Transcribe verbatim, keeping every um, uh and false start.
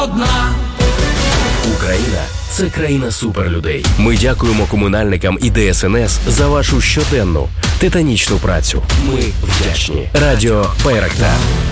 одна. Україна – це країна суперлюдей. Ми дякуємо комунальникам і Де Ес Ен Ес за вашу щоденну, титанічну працю. Ми вдячні. Радіо Байрактар.